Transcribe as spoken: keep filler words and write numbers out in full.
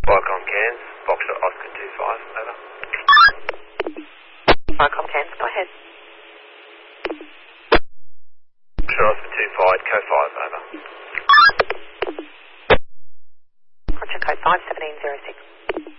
Viacom Cairns, Foxtrot Oscar two five, over. Viacom Cairns, go ahead. Foxtrot Oscar two five, code five, over. Roger, code five seventeen zero six.